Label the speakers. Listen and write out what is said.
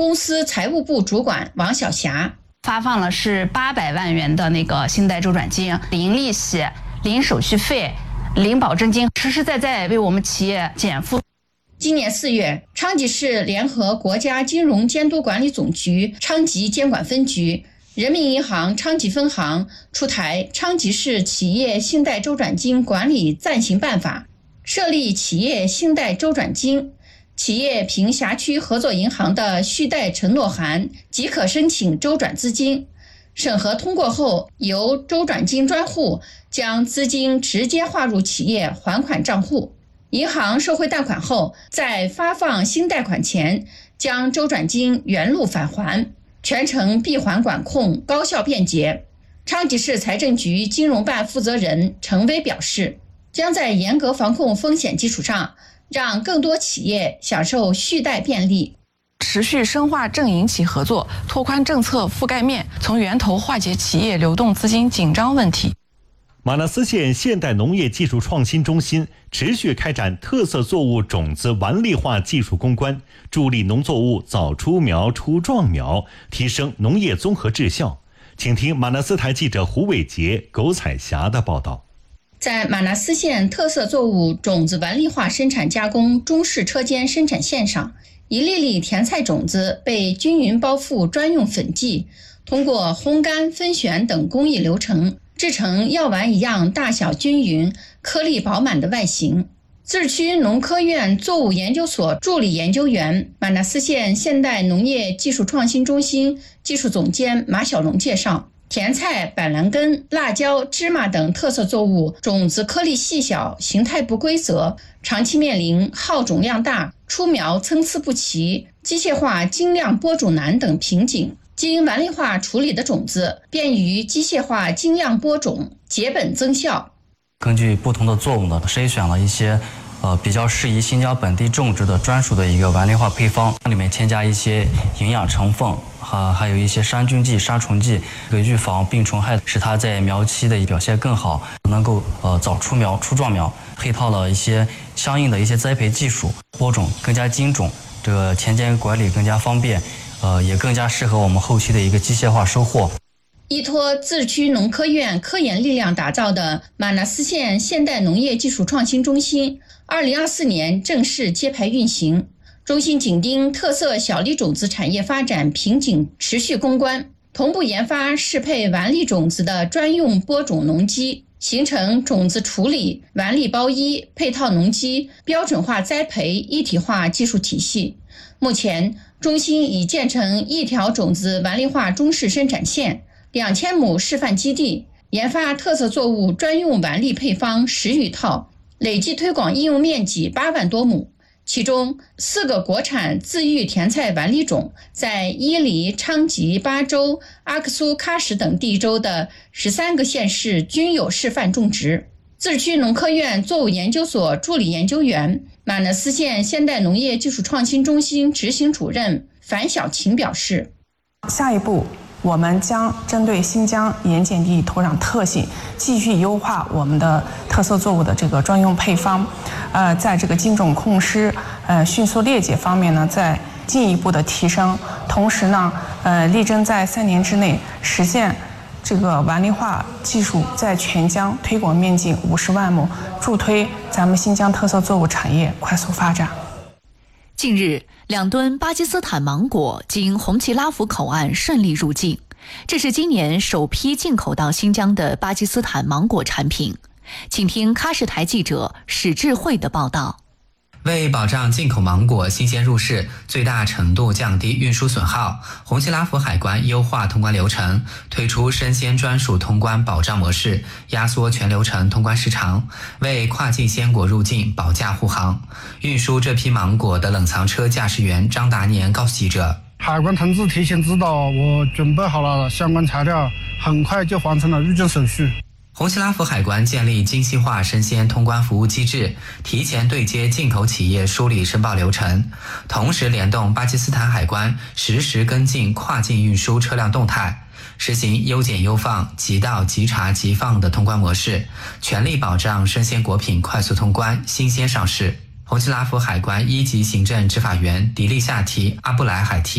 Speaker 1: 公司财务部主管王晓霞。
Speaker 2: 发放了是800万元的那个信贷周转金，零利息、零手续费、零保证金，实实在在为我们企业减负。
Speaker 1: 今年4月，昌吉市联合国家金融监督管理总局昌吉监管分局、人民银行昌吉分行出台《昌吉市企业信贷周转金管理暂行办法》，设立企业信贷周转金。企业凭辖区合作银行的续贷承诺函即可申请周转资金，审核通过后，由周转金专户将资金直接划入企业还款账户。银行收回贷款后，在发放新贷款前将周转金原路返还，全程闭环管控，高效便捷。昌吉市财政局金融办负责人陈威表示，将在严格防控风险基础上，让更多企业享受续贷便利，
Speaker 3: 持续深化政银企合作，拓宽政策覆盖面，从源头化解企业流动资金紧张问题。
Speaker 4: 马纳斯县现代农业技术创新中心持续开展特色作物种子顽粒化技术攻关，助力农作物早出苗、出壮苗，提升农业综合质效。请听马纳斯台记者胡伟杰、苟彩霞的报道。
Speaker 1: 在马纳斯县特色作物种子顽粒化生产加工中式车间生产线上，一粒粒甜菜种子被均匀包覆专用粉剂，通过烘干、分选等工艺流程，制成药丸一样大小均匀、颗粒饱满的外形。自治区农科院作物研究所助理研究员、马纳斯县现代农业技术创新中心技术总监马小龙介绍，甜菜、板蓝根、辣椒、芝麻等特色作物种子颗粒细小，形态不规则，长期面临耗种量大、出苗参差不齐、机械化精量播种难等瓶颈。经顽粒化处理的种子便于机械化精量播种，节本增效。
Speaker 5: 根据不同的作物呢，筛选了一些比较适宜新疆本地种植的专属的一个顽粒化配方，里面添加一些营养成分，还有一些杀菌剂、杀虫剂，预防病虫害，使它在苗期的表现更好，能够早出苗、出壮苗。配套了一些相应的一些栽培技术，播种更加精准，这个田间管理更加方便，也更加适合我们后期的一个机械化收获。
Speaker 1: 依托自治区农科院科研力量打造的马纳斯县现代农业技术创新中心，2024年正式揭牌运行。中心紧盯特色小粒种子产业发展瓶颈持续攻关，同步研发适配顽粒种子的专用播种农机，形成种子处理、顽粒包衣、配套农机、标准化栽培一体化技术体系。目前，中心已建成1条种子顽粒化中式生产线、2000亩示范基地，研发特色作物专用顽粒配方10余套，累计推广应用面积8万多亩。其中4个国产自育甜菜顽粒种在伊犁、昌吉、巴州、阿克苏、喀什等地州的13个县市均有示范种植。自治区农科院作物研究所助理研究员、马纳斯县现代农业技术创新中心执行主任樊小琴表示，
Speaker 6: 下一步我们将针对新疆盐碱地土壤特性，继续优化我们的特色作物的这个专用配方，在这个精准控湿、迅速裂解方面呢，再进一步的提升。同时呢，力争在3年之内实现这个顽粒化技术在全疆推广面积50万亩，助推咱们新疆特色作物产业快速发展。
Speaker 7: 近日，2吨巴基斯坦芒果经红旗拉福口岸顺利入境，这是今年首批进口到新疆的巴基斯坦芒果产品。请听喀什台记者史智慧的报道。
Speaker 8: 为保障进口芒果新鲜入市，最大程度降低运输损耗，红旗拉福海关优化通关流程，推出生鲜专属通关保障模式，压缩全流程通关时长，为跨境鲜果入境保驾护航。运输这批芒果的冷藏车驾驶员张达年告诉记者，
Speaker 9: 海关同志提前知道我准备好了相关材料，很快就完成了入境手续。
Speaker 8: 红旗拉福海关建立精细化生鲜通关服务机制，提前对接进口企业梳理申报流程，同时联动巴基斯坦海关实时跟进跨境运输车辆动态，实行优检优放、即到即查即放的通关模式，全力保障生鲜果品快速通关、新鲜上市。红旗拉福海关1级行政执法员迪利夏提、阿布莱海提